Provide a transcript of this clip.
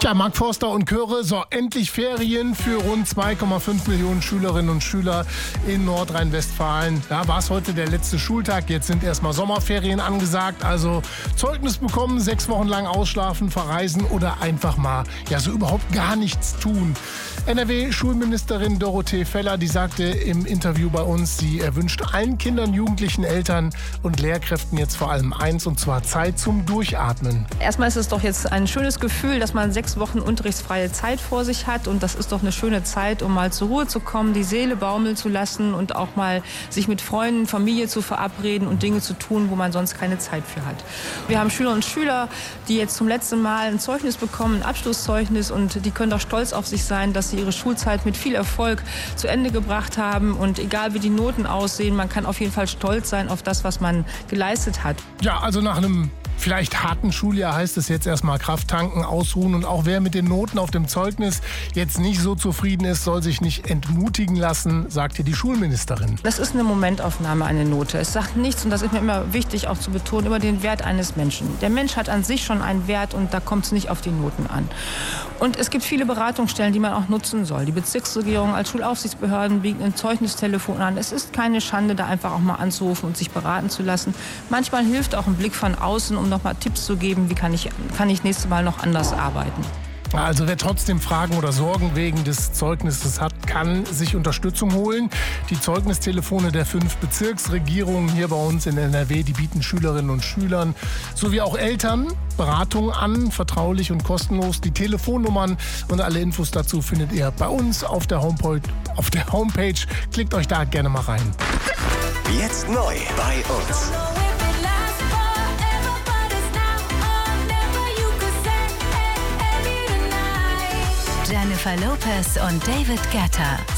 Ja, Mark Forster und Chöre, so endlich Ferien für rund 2,5 Millionen Schülerinnen und Schüler in Nordrhein-Westfalen. Da war es heute der letzte Schultag, jetzt sind erstmal Sommerferien angesagt. Also Zeugnis bekommen, 6 Wochen lang ausschlafen, verreisen oder einfach mal so überhaupt gar nichts tun. NRW-Schulministerin Dorothee Feller, die sagte im Interview bei uns, sie erwünscht allen Kindern, Jugendlichen, Eltern und Lehrkräften jetzt vor allem eins, und zwar Zeit zum Durchatmen. Erstmal ist es doch jetzt ein schönes Gefühl, dass man 6 Wochen unterrichtsfreie Zeit vor sich hat, und das ist doch eine schöne Zeit, um mal zur Ruhe zu kommen, die Seele baumeln zu lassen und auch mal sich mit Freunden, Familie zu verabreden und Dinge zu tun, wo man sonst keine Zeit für hat. Wir haben Schülerinnen und Schüler, die jetzt zum letzten Mal ein Zeugnis bekommen, ein Abschlusszeugnis, und die können doch stolz auf sich sein, dass sie ihre Schulzeit mit viel Erfolg zu Ende gebracht haben, und egal wie die Noten aussehen, man kann auf jeden Fall stolz sein auf das, was man geleistet hat. Ja, also nach einem vielleicht harten Schuljahr heißt es jetzt erstmal Kraft tanken, ausruhen, und auch wer mit den Noten auf dem Zeugnis jetzt nicht so zufrieden ist, soll sich nicht entmutigen lassen, sagte die Schulministerin. Das ist eine Momentaufnahme, eine Note. Es sagt nichts, und das ist mir immer wichtig auch zu betonen, über den Wert eines Menschen. Der Mensch hat an sich schon einen Wert, und da kommt es nicht auf die Noten an. Und es gibt viele Beratungsstellen, die man auch nutzen soll. Die Bezirksregierung als Schulaufsichtsbehörden bieten ein Zeugnistelefon an. Es ist keine Schande, da einfach auch mal anzurufen und sich beraten zu lassen. Manchmal hilft auch ein Blick von außen, um noch mal Tipps zu geben, wie kann ich nächstes Mal noch anders arbeiten. Also wer trotzdem Fragen oder Sorgen wegen des Zeugnisses hat, kann sich Unterstützung holen. Die Zeugnistelefone der 5 Bezirksregierungen hier bei uns in NRW, die bieten Schülerinnen und Schülern sowie auch Eltern Beratung an, vertraulich und kostenlos. Die Telefonnummern und alle Infos dazu findet ihr bei uns auf der Homepage. Klickt euch da gerne mal rein. Jetzt neu bei uns. Jennifer Lopez und David Guetta.